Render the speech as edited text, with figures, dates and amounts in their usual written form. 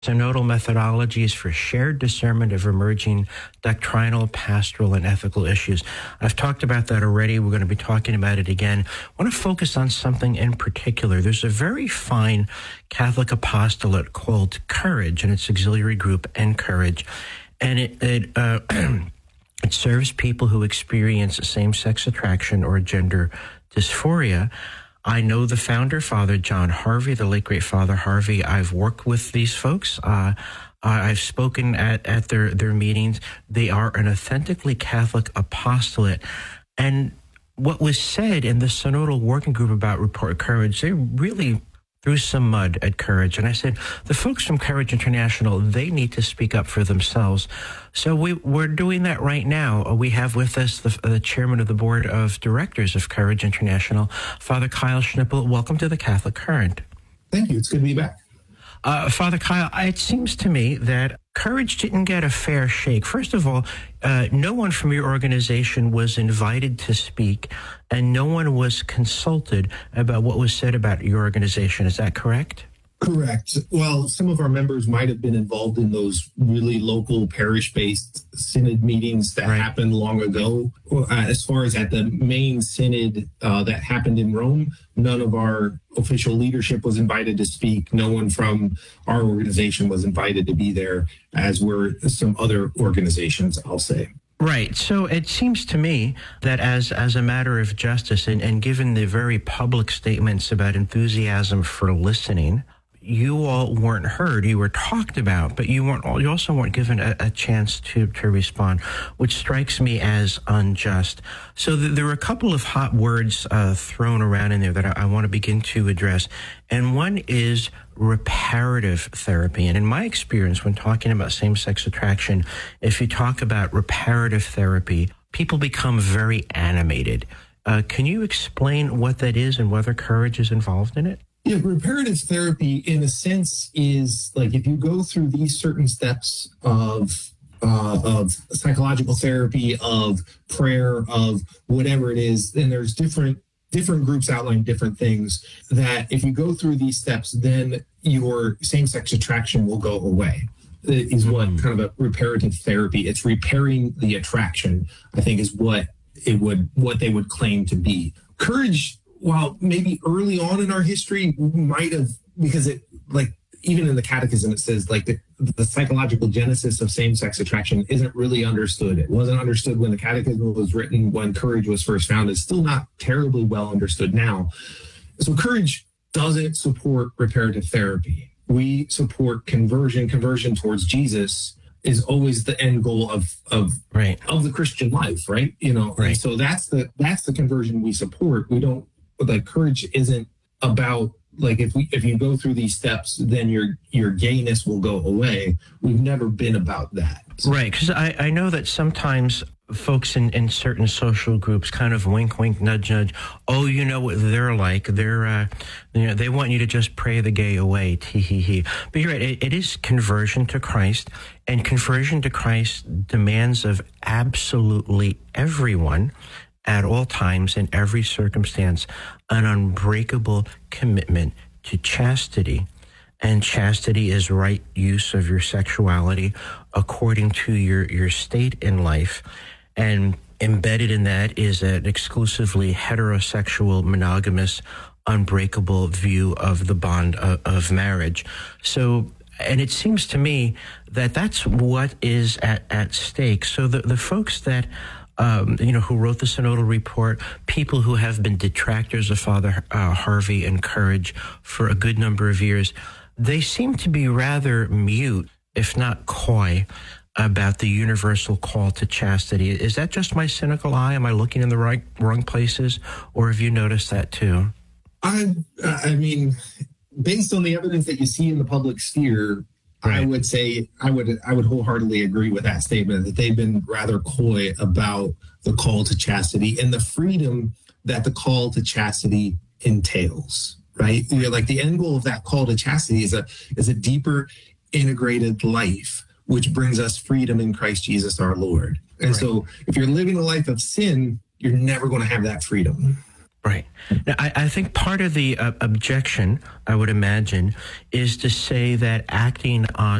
Synodal methodologies for shared discernment of emerging doctrinal, pastoral, and ethical issues. I've talked about that already. We're going to be talking about it again. I want to focus on something in particular. There's a very fine Catholic apostolate called Courage, and its auxiliary group, Encourage. And it serves people who experience same-sex attraction or gender dysphoria. I know the founder, Father John Harvey, the late great Father Harvey. I've worked with these folks. I've spoken at their meetings. They are an authentically Catholic apostolate. And what was said in the Synodal Working Group about Report Courage, they really threw some mud at Courage. And I said, the folks from Courage International, they need to speak up for themselves. So we're doing that right now. We have with us the chairman of the board of directors of Courage International, Father Kyle Schnippel. Welcome to the Catholic Current. Thank you. It's good to be back. Father Kyle, it seems to me that Courage didn't get a fair shake. First of all, no one from your organization was invited to speak, and no one was consulted about what was said about your organization. Is that correct? Correct. Well, some of our members might have been involved in those really local parish-based synod meetings that happened long ago. As far as at the main synod that happened in Rome, none of our official leadership was invited to speak. No one from our organization was invited to be there, as were some other organizations, I'll say. Right. So it seems to me that as a matter of justice, and given the very public statements about enthusiasm for listening, you all weren't heard. You were talked about, but you also weren't given a chance to respond, which strikes me as unjust. So there were a couple of hot words thrown around in there that I want to begin to address. And one is reparative therapy. And in my experience, when talking about same-sex attraction, if you talk about reparative therapy, people become very animated. Can you explain what that is and whether Courage is involved in it? Yeah, reparative therapy, in a sense, is like if you go through these certain steps of psychological therapy, of prayer, of whatever it is, then there's different groups outline different things. That if you go through these steps, then your same-sex attraction will go away. Is what kind of a reparative therapy. It's repairing the attraction, I think, is what they would claim to be. Courage, while maybe early on in our history might have, because it, like, even in the catechism, it says like the psychological genesis of same-sex attraction isn't really understood. It wasn't understood when the catechism was written, when Courage was first founded. It's still not terribly well understood now. So Courage doesn't support reparative therapy. We support conversion. Conversion towards Jesus is always the end goal of the Christian life, right? You know, right. And so that's the conversion we support. We don't, like, Courage isn't about, like, if you go through these steps, then your gayness will go away. We've never been about that. Right, because I know that sometimes folks in certain social groups kind of wink, wink, nudge, nudge. Oh, you know what they're like. They're, they want you to just pray the gay away. Tee hee hee. But you're right. It is conversion to Christ, and conversion to Christ demands of absolutely everyone, at all times, in every circumstance, an unbreakable commitment to chastity. And chastity is right use of your sexuality according to your state in life. And embedded in that is an exclusively heterosexual, monogamous, unbreakable view of the bond of marriage. So, and it seems to me that that's what is at stake. So the folks that who wrote the Synodal Report, people who have been detractors of Father Harvey and Courage for a good number of years, they seem to be rather mute, if not coy, about the universal call to chastity. Is that just my cynical eye? Am I looking in the wrong places, or have you noticed that too? I mean, based on the evidence that you see in the public sphere, right. I would say I would wholeheartedly agree with that statement, that they've been rather coy about the call to chastity and the freedom that the call to chastity entails, right? You know, like the end goal of that call to chastity is a deeper integrated life, which brings us freedom in Christ Jesus our Lord. And right. So if you're living a life of sin, you're never going to have that freedom. Right. Now, I think part of the objection, I would imagine, is to say that acting on